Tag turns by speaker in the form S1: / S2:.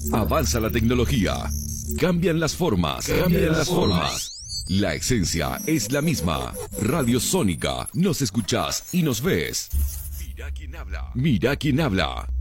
S1: Avanza la tecnología. Cambian las formas. La esencia es la misma. Radio Sónica. Nos escuchás y nos ves. Mira quién habla.